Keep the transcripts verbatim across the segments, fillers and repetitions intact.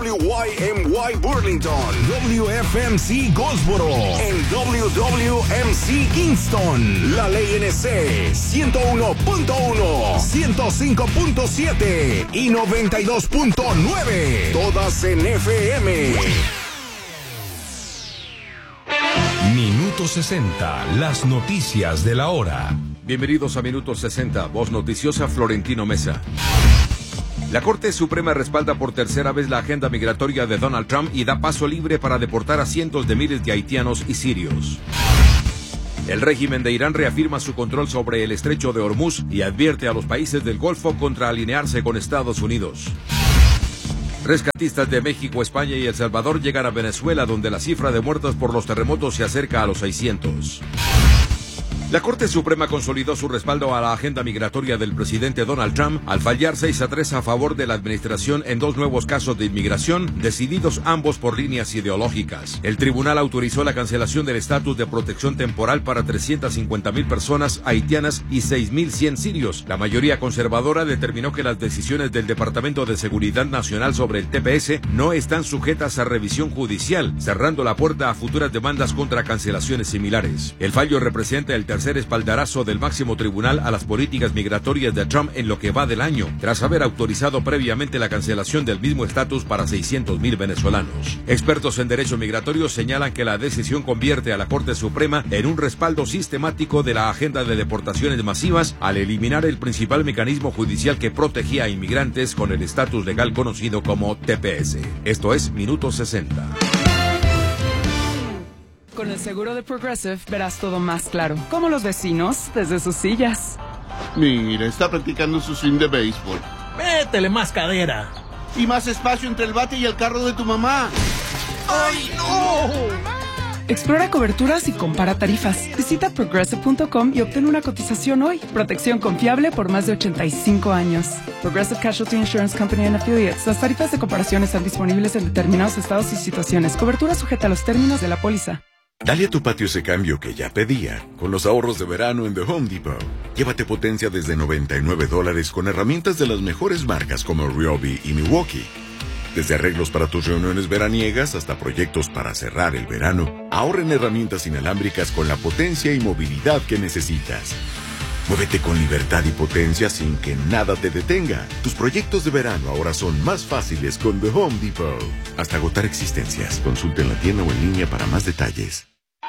W Y M Y Burlington, W F M C Goldsboro, en W W M C Kingston, la Ley N C ciento uno punto uno, ciento cinco punto siete y noventa y dos punto nueve, todas en F M. Minuto sesenta, las noticias de la hora. Bienvenidos a Minuto sesenta, voz noticiosa Florentino Mesa. La Corte Suprema respalda por tercera vez la agenda migratoria de Donald Trump y da paso libre para deportar a cientos de miles de haitianos y sirios. El régimen de Irán reafirma su control sobre el estrecho de Hormuz y advierte a los países del Golfo contra alinearse con Estados Unidos. Rescatistas de México, España y El Salvador llegan a Venezuela, donde la cifra de muertos por los terremotos se acerca a los seiscientos. La Corte Suprema consolidó su respaldo a la agenda migratoria del presidente Donald Trump al fallar seis a tres a favor de la administración en dos nuevos casos de inmigración, decididos ambos por líneas ideológicas. El tribunal autorizó la cancelación del estatus de protección temporal para trescientas cincuenta mil personas haitianas y seis mil cien sirios. La mayoría conservadora determinó que las decisiones del Departamento de Seguridad Nacional sobre el T P S no están sujetas a revisión judicial, cerrando la puerta a futuras demandas contra cancelaciones similares. El fallo representa el tercer espaldarazo del máximo tribunal a las políticas migratorias de Trump en lo que va del año, tras haber autorizado previamente la cancelación del mismo estatus para seiscientos mil venezolanos. Expertos en derecho migratorio señalan que la decisión convierte a la Corte Suprema en un respaldo sistemático de la agenda de deportaciones masivas al eliminar el principal mecanismo judicial que protegía a inmigrantes con el estatus legal conocido como T P S. Esto es Minuto sesenta. Con el seguro de Progressive verás todo más claro, como los vecinos desde sus sillas. Mira, está practicando su swing de béisbol. Métele más cadera. Y más espacio entre el bate y el carro de tu mamá. ¡Ay, no! Explora coberturas y compara tarifas. Visita progressive punto com y obtén una cotización hoy. Protección confiable por más de ochenta y cinco años. Progressive Casualty Insurance Company and Affiliates. Las tarifas de comparación están disponibles en determinados estados y situaciones. Cobertura sujeta a los términos de la póliza. Dale a tu patio ese cambio que ya pedía, con los ahorros de verano en The Home Depot. Llévate potencia desde noventa y nueve dólares con herramientas de las mejores marcas como Ryobi y Milwaukee. Desde arreglos para tus reuniones veraniegas hasta proyectos para cerrar el verano, ahorra en herramientas inalámbricas con la potencia y movilidad que necesitas. Muévete con libertad y potencia sin que nada te detenga. Tus proyectos de verano ahora son más fáciles con The Home Depot. Hasta agotar existencias. Consulta en la tienda o en línea para más detalles.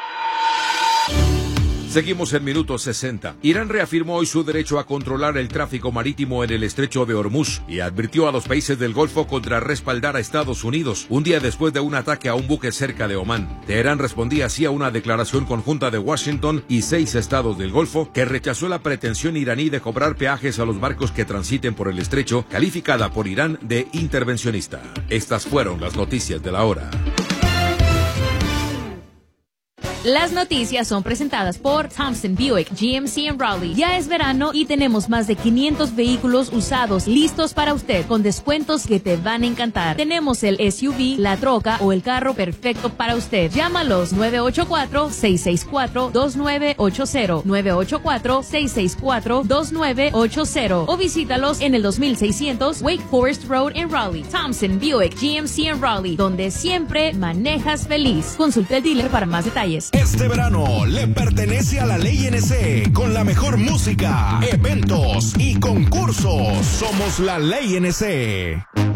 Seguimos en Minuto sesenta. Irán reafirmó hoy su derecho a controlar el tráfico marítimo en el estrecho de Hormuz y advirtió a los países del Golfo contra respaldar a Estados Unidos, un día después de un ataque a un buque cerca de Omán. Teherán respondía así a una declaración conjunta de Washington y seis estados del Golfo que rechazó la pretensión iraní de cobrar peajes a los barcos que transiten por el estrecho, calificada por Irán de intervencionista. Estas fueron las noticias de la hora. Las noticias son presentadas por Thompson Buick G M C en Raleigh. Ya es verano y tenemos más de quinientos vehículos usados listos para usted con descuentos que te van a encantar. Tenemos el S U V, la troca o el carro perfecto para usted. Llámalos nueve ocho cuatro, seis seis cuatro, dos nueve ocho cero, nueve ocho cuatro, seis seis cuatro, dos nueve ocho cero o visítalos en el dos mil seiscientos Wake Forest Road en Raleigh. Thompson Buick G M C en Raleigh, donde siempre manejas feliz. Consulte el dealer para más detalles. Este verano le pertenece a la Ley N C con la mejor música, eventos y concursos. Somos la Ley N C.